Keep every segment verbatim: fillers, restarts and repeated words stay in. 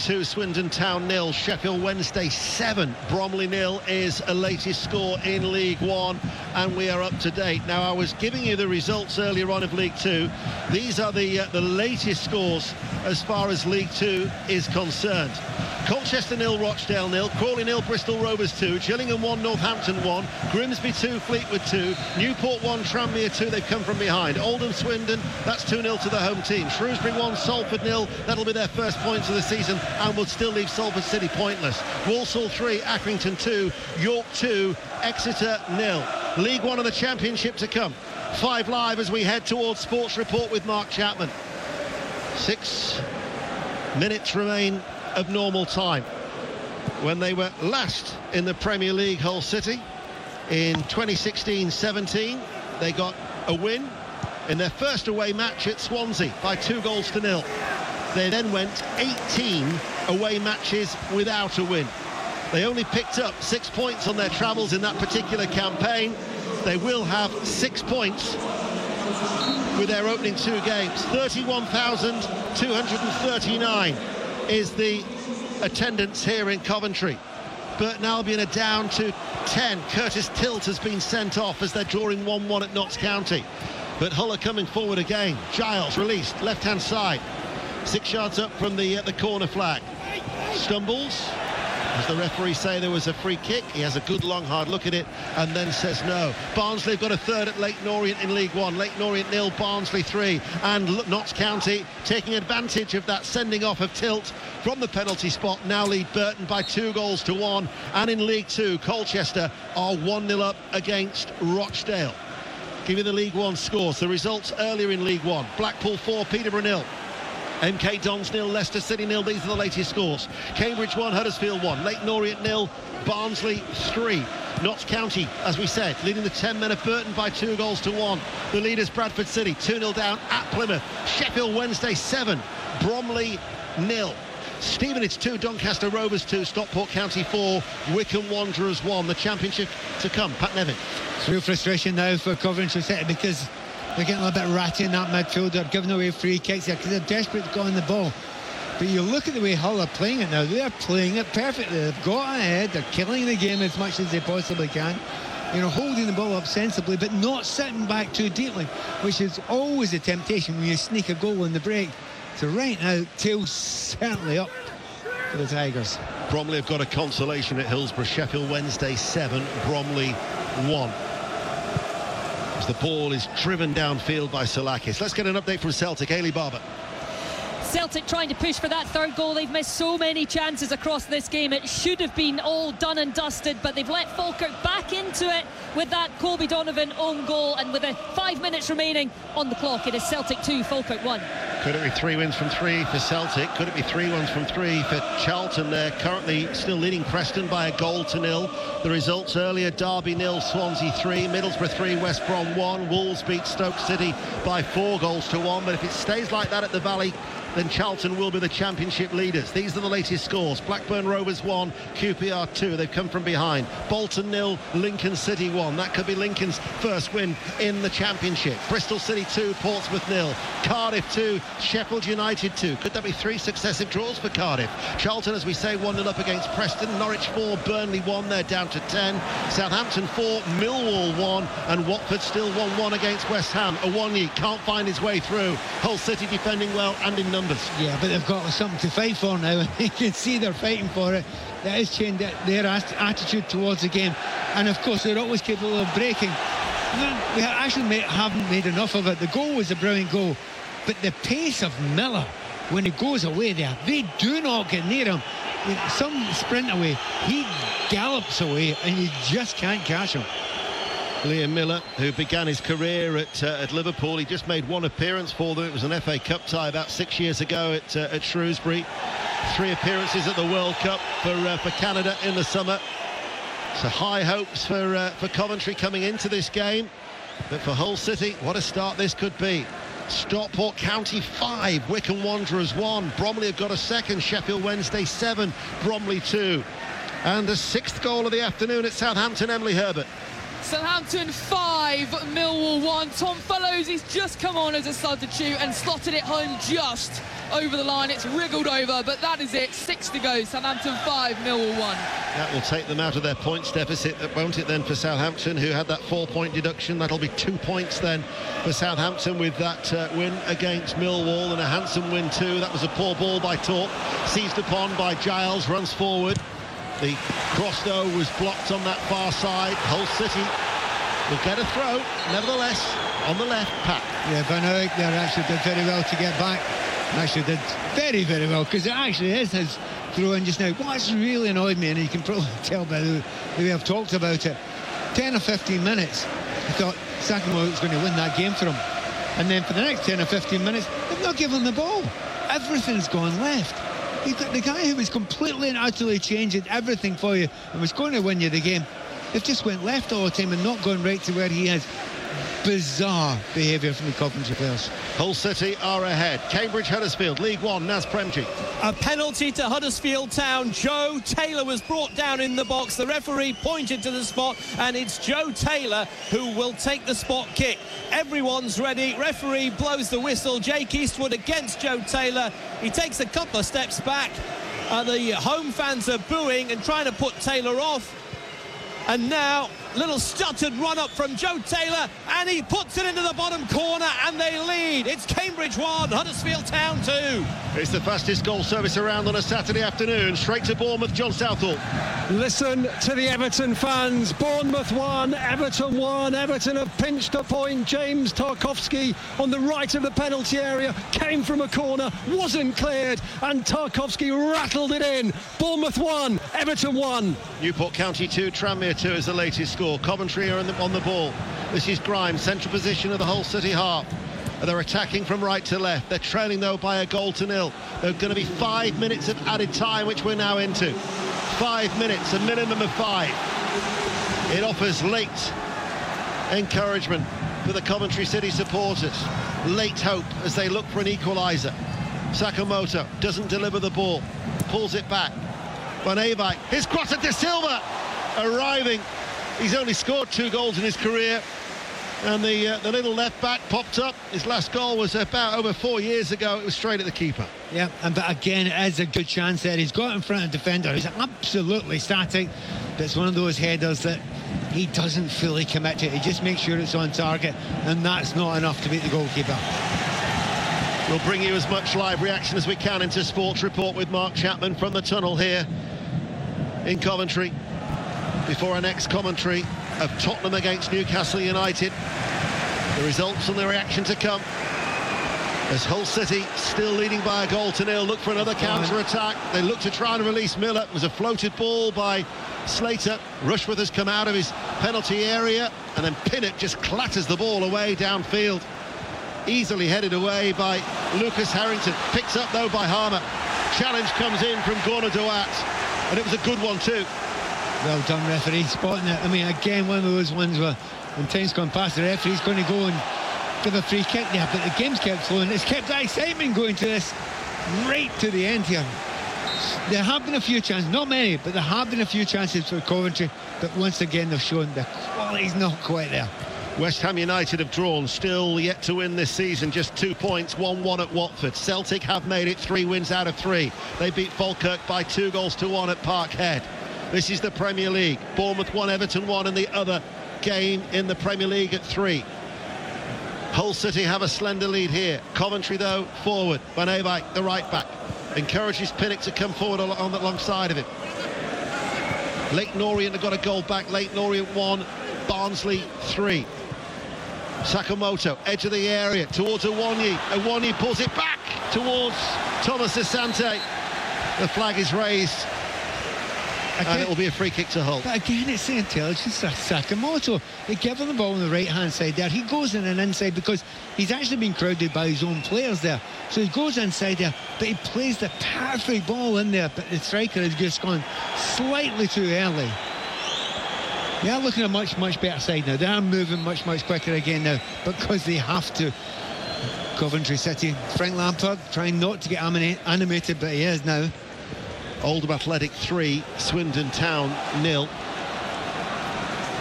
two, Swindon Town nil, Sheffield Wednesday seven, Bromley nil is a latest score in League One, and we are up to date. Now, I was giving you the results earlier on of League Two. These are the uh, the latest scores as far as League Two is concerned. Colchester nil, Rochdale nil, Crawley nil, Bristol Rovers two, Gillingham one, Northampton one, Grimsby two, Fleetwood two, Newport one, Tranmere two, they've come from behind. Oldham Swindon, that's two nil to the home team. Shrewsbury one, Salford nil, that'll be their first points of the season and would still leave Salford City pointless. Walsall three, Accrington two, York two, Exeter nil. League One of the Championship to come. Five Live as we head towards Sports Report with Mark Chapman. Six minutes remain of normal time. When they were last in the Premier League, Hull City, in twenty sixteen seventeen, they got a win in their first away match at Swansea by two goals to nil. They then went eighteen away matches without a win. They only picked up six points on their travels in that particular campaign. They will have six points with their opening two games. thirty-one thousand two hundred thirty-nine is the attendance here in Coventry. Burton Albion are down to ten. Curtis Tilt has been sent off as they're drawing one one at Notts County. But Hull are coming forward again. Giles released, left-hand side. Six yards up from the, uh, the corner flag. Stumbles. As the referee say there was a free kick, he has a good long hard look at it and then says no. Barnsley have got a third at Leyton Orient in League One. Leyton Orient nil, Barnsley three, and Notts County taking advantage of that sending off of Tilt from the penalty spot now lead Burton by two goals to one. And in League Two, Colchester are one nil up against Rochdale. Give you the League One scores, the results earlier in League One. Blackpool four, Peterborough nil. M K Dons nil, Leicester City nil. These are the latest scores. Cambridge one, Huddersfield one, Leyton Orient nil, Barnsley three. Notts County, as we said, leading the ten men of Burton by two goals to one. The leaders Bradford City two nil down at Plymouth. Sheffield Wednesday seven, Bromley nil. Stevenage two, Doncaster Rovers two, Stockport County four, Wycombe Wanderers one. The championship to come. Pat Nevin. It's real frustration now for Coventry City because they're getting a little bit ratty in that midfield. They're giving away free kicks there because they're desperate to go on the ball. But you look at the way Hull are playing it now. They're playing it perfectly. They've got ahead. They're killing the game as much as they possibly can. You know, holding the ball up sensibly, but not sitting back too deeply, which is always a temptation when you sneak a goal in the break. So right now, tails certainly up for the Tigers. Bromley have got a consolation at Hillsborough. Sheffield Wednesday seven, Bromley one. As the ball is driven downfield by Solakis. Let's get an update from Celtic. Hayley Barber. Celtic trying to push for that third goal. They've missed so many chances across this game. It should have been all done and dusted, but they've let Falkirk back into it with that Colby Donovan own goal, and with the five minutes remaining on the clock, it is Celtic two, Falkirk one. Could it be three wins from three for Celtic? Could it be three wins from three for Charlton? They're currently still leading Preston by a goal to nil. The results earlier: Derby nil, Swansea three, Middlesbrough three, West Brom one. Wolves beat Stoke City by four goals to one. But if it stays like that at the Valley, then Charlton will be the championship leaders. These are the latest scores. Blackburn Rovers one, Q P R two. They've come from behind. Bolton nil, Lincoln City one. That could be Lincoln's first win in the championship. Bristol City two, Portsmouth nil. Cardiff two, Sheffield United two. Could that be three successive draws for Cardiff? Charlton, as we say, one nil up against Preston. Norwich four, Burnley one. They're down to ten. Southampton four, Millwall one. And Watford still one one against West Ham. Awoniyi can't find his way through. Hull City defending well and in numbers. Yeah, but they've got something to fight for now, and you can see they're fighting for it. That has changed their attitude towards the game, and of course they're always capable of breaking. We actually haven't made enough of it. The goal was a brilliant goal, but the pace of Miller when he goes away there, they do not get near him. Some sprint away, he gallops away, and you just can't catch him. Liam Miller, who began his career at uh, at Liverpool, he just made one appearance for them. It was an F A Cup tie about six years ago at uh, at Shrewsbury. Three appearances at the World Cup for uh, for Canada in the summer. So high hopes for uh, for Coventry coming into this game, but for Hull City, what a start this could be. Stockport County five, Wycombe Wanderers one. Bromley have got a second. Sheffield Wednesday seven, Bromley two. And the sixth goal of the afternoon at Southampton, Emily Herbert. Southampton five, Millwall one. Tom Fellows, he's just come on as a substitute and slotted it home just over the line. It's wriggled over, but that is it. Six to go. Southampton five, Millwall one. That will take them out of their points deficit, won't it then, for Southampton, who had that four-point deduction. That'll be two points then for Southampton with that uh, win against Millwall, and a handsome win too. That was a poor ball by Torp, seized upon by Giles, runs forward. The cross, though, was blocked on that far side. Hull City will get a throw, nevertheless, on the left, Pat. Yeah, Van Eyck there actually did very well to get back. Actually did very, very well, because it actually is his throw in just now. What's really annoyed me, and you can probably tell by the, the way I've talked about it, ten or fifteen minutes, I thought Sakamoto was going to win that game for him. And then for the next ten or fifteen minutes, they've not given the ball. Everything's gone left. You've got the guy who was completely and utterly changing everything for you and was going to win you the game. They've just went left all the time and not gone right to where he is. Bizarre behaviour from the Coventry players. Hull City are ahead. Cambridge Huddersfield, League One, Naz Premji. A penalty to Huddersfield Town. Joe Taylor was brought down in the box. The referee pointed to the spot, and it's Joe Taylor who will take the spot kick. Everyone's ready. Referee blows the whistle. Jake Eastwood against Joe Taylor. He takes a couple of steps back. Uh, the home fans are booing and trying to put Taylor off. And now, little stuttered run up from Joe Taylor, and he puts it into the bottom corner, and they lead. It's Cambridge one, Huddersfield Town two. It's the fastest goal service around on a Saturday afternoon. Straight to Bournemouth, John Southall. Listen to the Everton fans. Bournemouth one, Everton one. Everton have pinched a point. James Tarkowski on the right of the penalty area came from a corner, wasn't cleared, and Tarkowski rattled it in. Bournemouth one, Everton one. Newport County two, Tranmere two is the latest score. Coventry are on the, on the ball. This is Grimes, central position of the Hull City half. They're attacking from right to left. They're trailing, though, by a goal to nil. There's going to be five minutes of added time, which we're now into. Five minutes, a minimum of five. It offers late encouragement for the Coventry City supporters. Late hope as they look for an equaliser. Sakamoto doesn't deliver the ball. Pulls it back. Van Eyck, his cross at De Silva, arriving. He's only scored two goals in his career, and the uh, the little left back popped up. His last goal was about over four years ago. It was straight at the keeper. Yeah, and but again, it is a good chance there. He's got in front of the defender. He's absolutely static, but it's one of those headers that he doesn't fully commit to. He just makes sure it's on target, and that's not enough to beat the goalkeeper. We'll bring you as much live reaction as we can into Sports Report with Mark Chapman from the tunnel here in Coventry, before our next commentary of Tottenham against Newcastle United. The results and the reaction to come as Hull City, still leading by a goal to nil, look for another counter-attack. They look to try and release Miller. It was a floated ball by Slater. Rushworth has come out of his penalty area, and then Pinnock just clatters the ball away downfield. Easily headed away by Lucas Harrington. Picked up, though, by Harmer. Challenge comes in from Gorna Duat, and it was a good one, too. Well done, referee, spotting it. I mean, again, one of those ones where when time's gone past, the referee's going to go and give a free kick there, but the game's kept flowing. It's kept that excitement going to this right to the end here. There have been a few chances, not many, but there have been a few chances for Coventry, but once again they've shown the quality's not quite there. West Ham United have drawn, still yet to win this season, just two points, one one at Watford. Celtic have made it three wins out of three. They beat Falkirk by two goals to one at Parkhead. This is the Premier League. Bournemouth one, Everton one, and the other game in the Premier League at three. Hull City have a slender lead here. Coventry, though, forward. Van Eyck, the right back, encourages Pinnock to come forward on, on the alongside of him. Leyton Orient have got a goal back. Leyton Orient one, Barnsley three. Sakamoto, edge of the area, towards Awoniyi. Awoniyi pulls it back towards Thomas Asante. The flag is raised, again, and it will be a free kick to Hull. But again, it's the intelligence of Sakamoto. They give him the ball on the right-hand side there. He goes in and inside because he's actually been crowded by his own players there. So he goes inside there, but he plays the perfect ball in there, but the striker has just gone slightly too early. They are looking at a much, much better side now. They are moving much, much quicker again now because they have to. Coventry City, Frank Lampard trying not to get animated, but he is now. Oldham Athletic three, Swindon Town nil.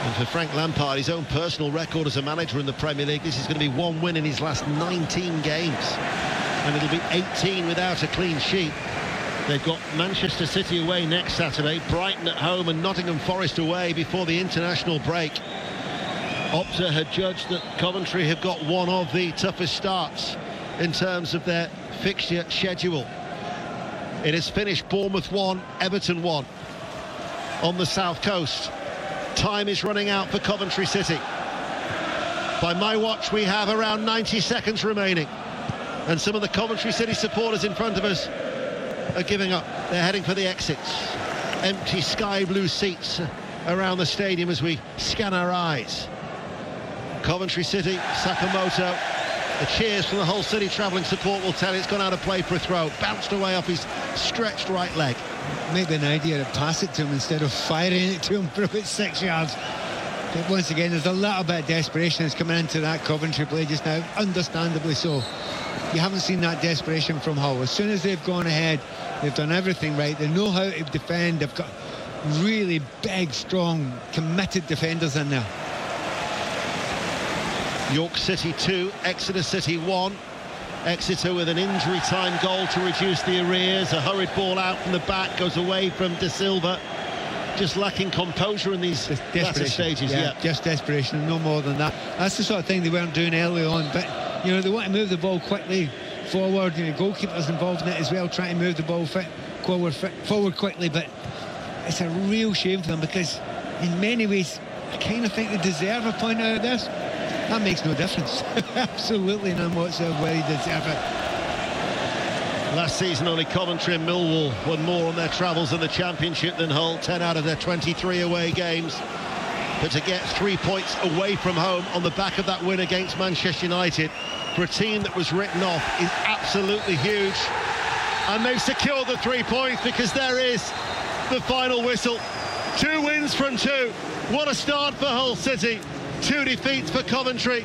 And for Frank Lampard, his own personal record as a manager in the Premier League, this is going to be one win in his last nineteen games. And it'll be eighteen without a clean sheet. They've got Manchester City away next Saturday, Brighton at home and Nottingham Forest away before the international break. Opta had judged that Coventry have got one of the toughest starts in terms of their fixture schedule. It has finished Bournemouth one, Everton one on the south coast. Time is running out for Coventry City. By my watch, we have around ninety seconds remaining. And some of the Coventry City supporters in front of us are giving up. They're heading for the exits. Empty sky blue seats around the stadium as we scan our eyes. Coventry City, Sakamoto. The cheers from the whole City travelling support will tell you it's gone out of play for a throw. Bounced away off his stretched right leg. Maybe an idea to pass it to him instead of firing it to him for about six yards. But once again, there's a little bit of desperation that's coming into that Coventry play just now, understandably so. You haven't seen that desperation from Hull. As soon as they've gone ahead, they've done everything right. They know how to defend. They've got really big, strong, committed defenders in there. York City two, Exeter City one. Exeter with an injury time goal to reduce the arrears. A hurried ball out from the back goes away from De Silva. Just lacking composure in these latter stages. Yeah, yeah, just desperation, no more than that. That's the sort of thing they weren't doing early on. But you know, they want to move the ball quickly forward. You know, goalkeepers involved in it as well, trying to move the ball fit, forward, fit, forward quickly. But it's a real shame for them because, in many ways, I kind of think they deserve a point out of this. That makes no difference. Absolutely none whatsoever. They deserve it. Last season, only Coventry and Millwall won more on their travels in the Championship than Hull. ten out of their twenty-three away games. But to get three points away from home on the back of that win against Manchester United for a team that was written off is absolutely huge. And they've secured the three points because there is the final whistle. Two wins from two. What a start for Hull City. Two defeats for Coventry.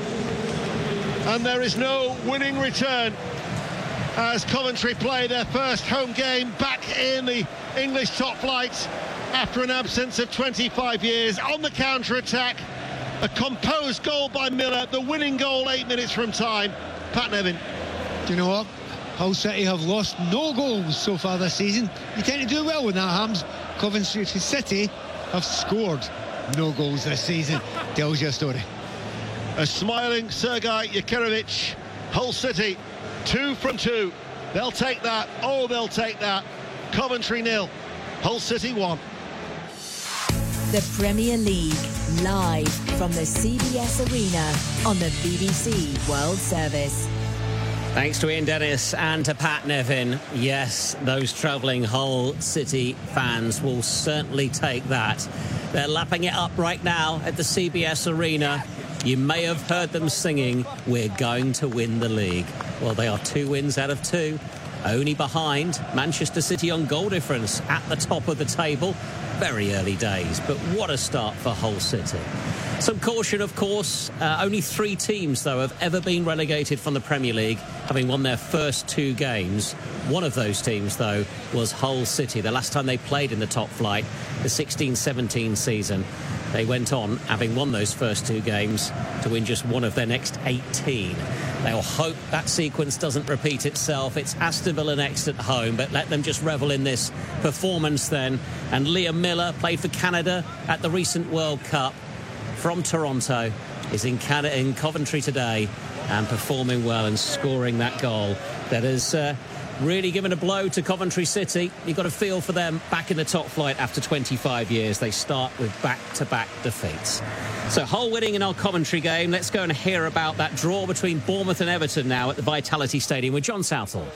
And there is no winning return as Coventry play their first home game back in the English top flight after an absence of twenty-five years. On the counter-attack, a composed goal by Miller, the winning goal eight minutes from time. Pat Nevin. Do you know what? Hull City have lost no goals so far this season. You tend to do well with that, Hams. Coventry City have scored no goals this season. Tells you a story. A smiling Sergei Yakirovich. Hull City, two from two. They'll take that. Oh, they'll take that. Coventry nil. Hull City one. The Premier League, live from the C B S Arena on the B B C World Service. Thanks to Ian Dennis and to Pat Nevin. Yes, those travelling Hull City fans will certainly take that. They're lapping it up right now at the C B S Arena. You may have heard them singing, "We're going to win the league." Well, they are two wins out of two, only behind Manchester City on goal difference at the top of the table. Very early days, but what a start for Hull City. Some caution, of course. Uh, only three teams, though, have ever been relegated from the Premier League, having won their first two games. One of those teams, though, was Hull City. The last time they played in the top flight, the sixteen seventeen season, they went on, having won those first two games, to win just one of their next eighteen. They'll hope that sequence doesn't repeat itself. It's Aston Villa next at home, but let them just revel in this performance then. And Liam Miller played for Canada at the recent World Cup. From Toronto, is in Canada, in Coventry today, and performing well and scoring that goal that has uh, really given a blow to Coventry City. You've got a feel for them back in the top flight after twenty-five years. They start with back-to-back defeats. So Hull winning in our Coventry game. Let's go and hear about that draw between Bournemouth and Everton now at the Vitality Stadium with John Southall.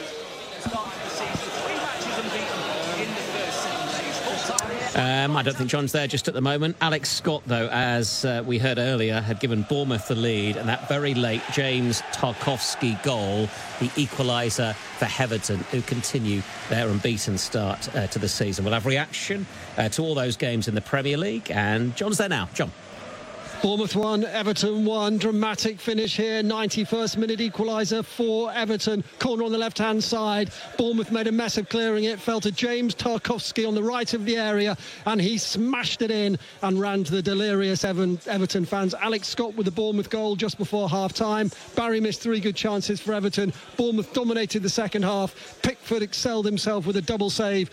Um, I don't think John's there just at the moment. Alex Scott, though, as uh, we heard earlier, had given Bournemouth the lead, and that very late James Tarkowski goal, the equaliser for Everton, who continue their unbeaten start uh, to the season. We'll have reaction uh, to all those games in the Premier League, and John's there now. John. Bournemouth one, Everton one. Dramatic finish here. ninety-first minute equaliser for Everton. Corner on the left-hand side. Bournemouth made a mess of clearing it. Fell to James Tarkowski on the right of the area, and he smashed it in and ran to the delirious Evan, Everton fans. Alex Scott with the Bournemouth goal just before half-time. Barry missed three good chances for Everton. Bournemouth dominated the second half. Pickford excelled himself with a double save